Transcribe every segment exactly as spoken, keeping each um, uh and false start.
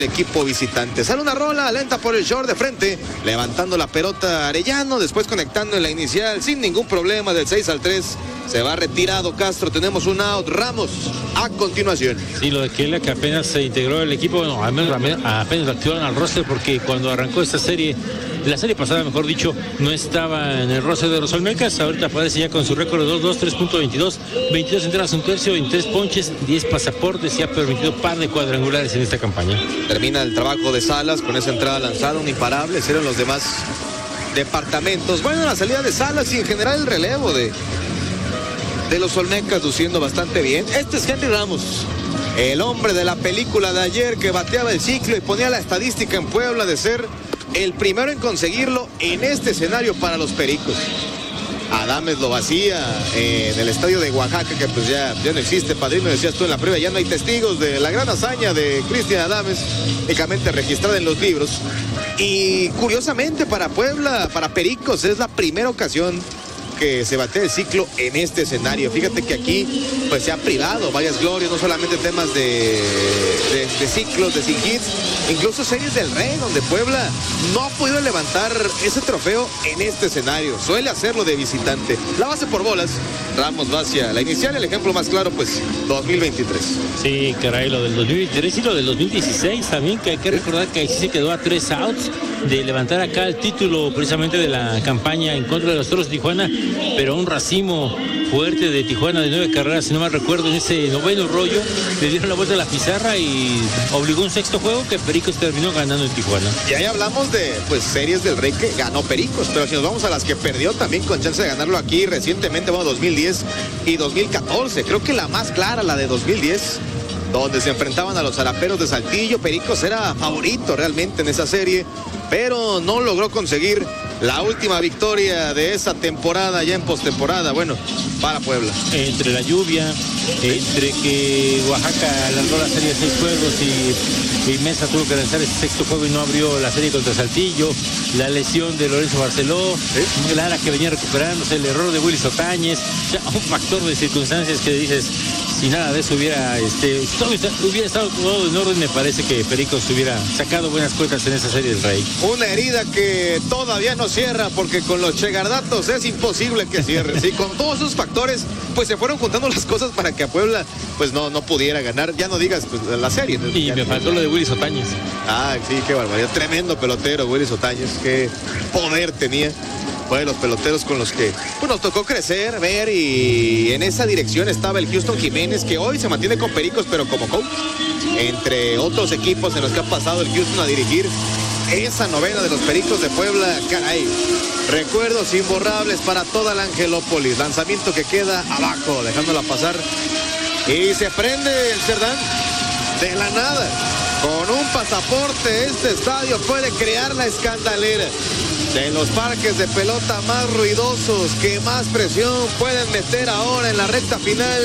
equipo visitante. Sale una rola lenta por el short de frente, levantando la pelota Arellano, después conectando en la inicial sin ningún problema del seis al tres. Se va retirado Castro, tenemos un out. Ramos a continuación. Sí, lo de Kela, que apenas se integró al equipo, bueno, al menos apenas lo activaron al roster, porque cuando arrancó esta serie, la serie pasada, mejor dicho, no estaba en el roster de los Olmecas. Ahorita aparece ya con su récord de dos dos, tres punto veintidós, veintidós entradas, un tercio, veintitrés ponches, diez pasaportes y ha permitido par de cuadrangulares en esta campaña. Termina el trabajo de Salas con esa entrada lanzada, un imparable, eran los demás departamentos. Bueno, la salida de Salas y en general el relevo de, de los Olmecas luciendo bastante bien. Este es Henry Ramos, el hombre de la película de ayer que bateaba el ciclo y ponía la estadística en Puebla de ser el primero en conseguirlo en este escenario para los Pericos. Adames lo vacía en el estadio de Oaxaca, que pues ya, ya no existe, padrino, decías tú en la previa, ya no hay testigos de la gran hazaña de Cristian Adames, únicamente registrada en los libros. Y curiosamente para Puebla, para Pericos, es la primera ocasión que se batea el ciclo en este escenario. Fíjate que aquí pues se ha privado varias glorias, no solamente temas de, de, de ciclos, de sin hits, incluso series del Rey, donde Puebla no ha podido levantar ese trofeo en este escenario. Suele hacerlo de visitante. La base por bolas, Ramos va hacia la inicial, el ejemplo más claro pues dos mil veintitrés. Sí, caray, lo del dos mil veintitrés y lo del dos mil dieciséis también, que hay que recordar que ahí sí se quedó a tres outs de levantar acá el título precisamente de la campaña en contra de los Toros de Tijuana, pero un racimo fuerte de Tijuana de nueve carreras, si no mal recuerdo, en ese noveno rollo le dieron la vuelta a la pizarra y obligó un sexto juego que Pericos terminó ganando en Tijuana. Y ahí hablamos de pues series del Rey que ganó Pericos, pero si nos vamos a las que perdió también con chance de ganarlo aquí recientemente, bueno, dos mil diez y dos mil catorce, creo que la más clara, la de dos mil diez, donde se enfrentaban a los Zaraperos de Saltillo. Pericos era favorito realmente en esa serie, pero no logró conseguir la última victoria de esa temporada, ya en postemporada, bueno, para Puebla. Entre la lluvia, entre que Oaxaca lanzó la serie de seis juegos y, y Mesa tuvo que lanzar ese sexto juego y no abrió la serie contra Saltillo, la lesión de Lorenzo Barceló, ¿sí? Lara que venía recuperándose, el error de Willy Sotañez, ya un factor de circunstancias que dices, si nada de eso hubiera, este, todo hubiera estado todo en orden, me parece que Pericos hubiera sacado buenas cuentas en esa serie del Rey. Una herida que todavía no cierra, porque con los Chegardatos es imposible que cierre. Sí, con todos esos factores, pues se fueron juntando las cosas para que a Puebla, pues no, no pudiera ganar. Ya no digas pues, la serie. Y ya, me faltó lo de Willy Sotañez. Ah, sí, qué barbaridad. Tremendo pelotero, Willy Sotañez. Qué poder tenía. Fue de los peloteros con los que pues, nos tocó crecer, ver, y en esa dirección estaba el Houston Jiménez, que hoy se mantiene con Pericos, pero como coach, entre otros equipos en los que ha pasado el Houston a dirigir esa novena de los Pericos de Puebla. Caray, recuerdos imborrables para toda la Angelópolis. Lanzamiento que queda abajo, dejándola pasar, y se prende el Cerdán de la nada. Con un pasaporte, este estadio puede crear la escandalera de los parques de pelota más ruidosos, que más presión pueden meter ahora en la recta final.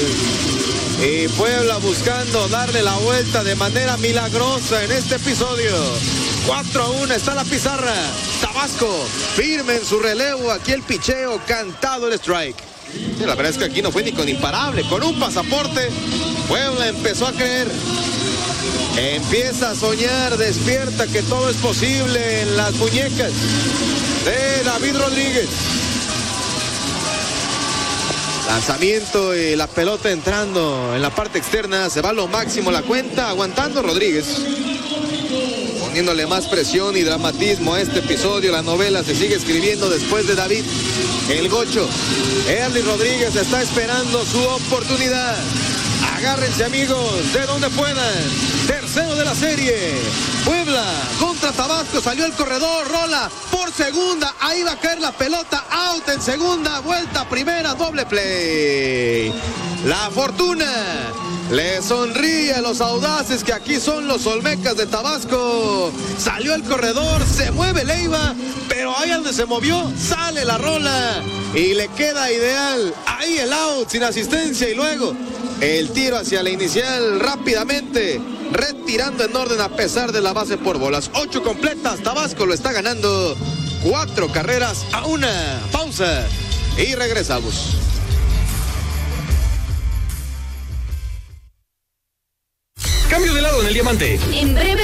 Y Puebla buscando darle la vuelta de manera milagrosa en este episodio. cuatro a uno está la pizarra. Tabasco firme en su relevo. Aquí el picheo, cantado el strike. Sí, la verdad es que aquí no fue ni con imparable. Con un pasaporte, Puebla empezó a creer. Empieza a soñar, despierta que todo es posible en las muñecas de David Rodríguez. Lanzamiento y la pelota entrando en la parte externa. Se va a lo máximo la cuenta, aguantando Rodríguez, poniéndole más presión y dramatismo a este episodio. La novela se sigue escribiendo después de David el Gocho. Erly Rodríguez está esperando su oportunidad. Agárrense, amigos, de donde puedan. Tercero de la serie. Puebla contra Tabasco. Salió el corredor, rola por segunda. Ahí va a caer la pelota. Out en segunda. Vuelta primera. Doble play. La fortuna le sonríe a los audaces, que aquí son los Olmecas de Tabasco. Salió el corredor. Se mueve Leiva, pero ahí donde se movió sale la rola y le queda ideal. Ahí el out sin asistencia, y luego el tiro hacia la inicial rápidamente, retirando en orden a pesar de la base por bolas. Ocho completas, Tabasco lo está ganando cuatro carreras a una. Pausa y regresamos. Cambio de lado en el diamante. En breve